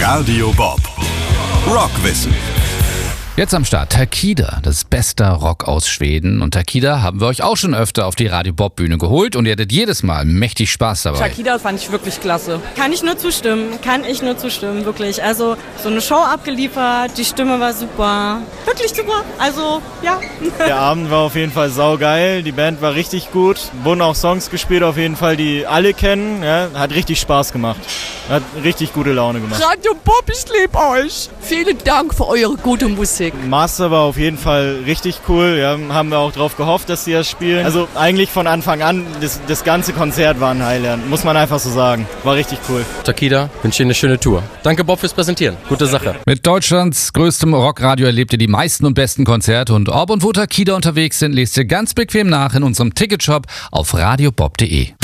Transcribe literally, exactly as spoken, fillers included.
Radio Bob. Rockwissen. Jetzt am Start Takida, das beste Rock aus Schweden. Und Takida haben wir euch auch schon öfter auf die Radio Bob Bühne geholt und ihr hattet jedes Mal mächtig Spaß dabei. Takida fand ich wirklich klasse. Kann ich nur zustimmen, kann ich nur zustimmen, wirklich. Also so eine Show abgeliefert, die Stimme war super, wirklich super. Also ja. Der Abend war auf jeden Fall saugeil, die Band war richtig gut. Wurden auch Songs gespielt auf jeden Fall, die alle kennen. Ja, hat richtig Spaß gemacht. Hat richtig gute Laune gemacht. Radio Bob, ich liebe euch. Vielen Dank für eure gute Musik. Master war auf jeden Fall richtig cool. Ja, haben wir auch drauf gehofft, dass sie das spielen. Also eigentlich von Anfang an, das, das ganze Konzert war ein Highlight, muss man einfach so sagen. War richtig cool. Takida, wünsche Ihnen eine schöne Tour. Danke Bob fürs Präsentieren. Gute Sache. Mit Deutschlands größtem Rockradio erlebt ihr die meisten und besten Konzerte. Und ob und wo Takida unterwegs sind, lest ihr ganz bequem nach in unserem Ticketshop auf radiobob punkt de.